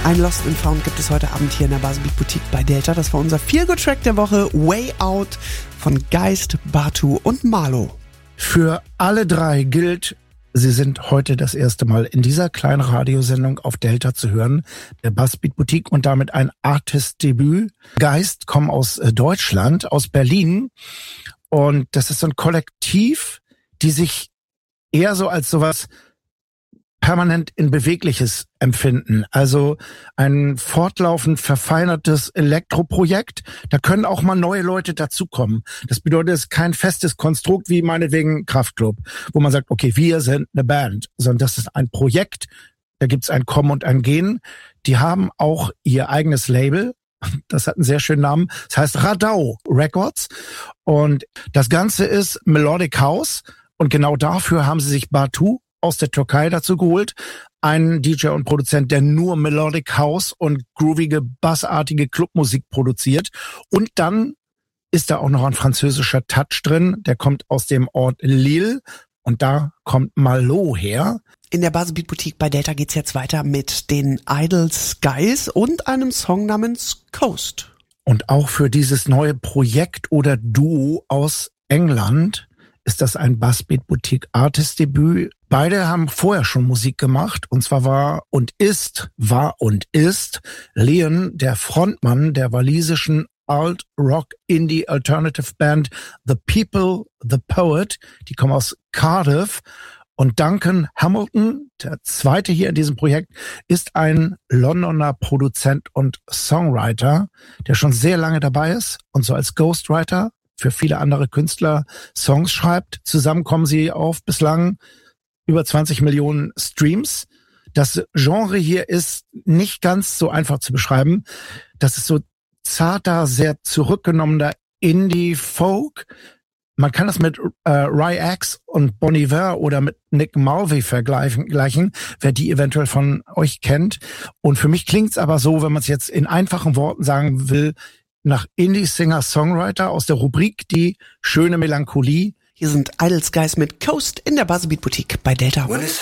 Ein Lost and Found gibt es heute Abend hier in der Baselbeat Boutique bei Delta. Das war unser Feel-Good-Track der Woche, Way Out von Geist, Batu und Marlo. Für alle drei gilt, sie sind heute das erste Mal in dieser kleinen Radiosendung auf Delta zu hören, der Baselbeat Boutique, und damit ein Artist-Debüt. Geist kommen aus Deutschland, aus Berlin, und das ist so ein Kollektiv, die sich eher so als sowas permanent in Bewegliches empfinden. Also ein fortlaufend verfeinertes Elektroprojekt. Da können auch mal neue Leute dazukommen. Das bedeutet, es ist kein festes Konstrukt wie meinetwegen Kraftklub, wo man sagt, okay, wir sind eine Band, sondern das ist ein Projekt. Da gibt's ein Kommen und ein Gehen. Die haben auch ihr eigenes Label. Das hat einen sehr schönen Namen. Das heißt Radau Records. Und das Ganze ist Melodic House. Und genau dafür haben sie sich Batu aus der Türkei dazu geholt. Ein DJ und Produzent, der nur Melodic House und groovige, bassartige Clubmusik produziert. Und dann ist da auch noch ein französischer Touch drin. Der kommt aus dem Ort Lille. Und da kommt Marlo her. In der Baselbeat Boutique bei Delta geht's jetzt weiter mit den Idle Skies und einem Song namens Coast. Und auch für dieses neue Projekt oder Duo aus England ist das ein Baselbeat Boutique Artist Debüt. Beide haben vorher schon Musik gemacht, und zwar war und ist Leon, der Frontmann der walisischen Alt-Rock-Indie-Alternative Band The People, The Poet. Die kommen aus Cardiff. Und Duncan Hamilton, der zweite hier in diesem Projekt, ist ein Londoner Produzent und Songwriter, der schon sehr lange dabei ist und so als Ghostwriter für viele andere Künstler Songs schreibt. Zusammen kommen sie auf bislang über 20 Millionen Streams. Das Genre hier ist nicht ganz so einfach zu beschreiben. Das ist so zarter, sehr zurückgenommener Indie-Folk. Man kann das mit Ry-X und Bon Iver oder mit Nick Mulvey vergleichen, wer die eventuell von euch kennt. Und für mich klingt's aber so, wenn man es jetzt in einfachen Worten sagen will, nach Indie-Singer-Songwriter aus der Rubrik Die schöne Melancholie. Hier sind Idle Skies mit Coast in der Baselbeat Boutique bei Delta.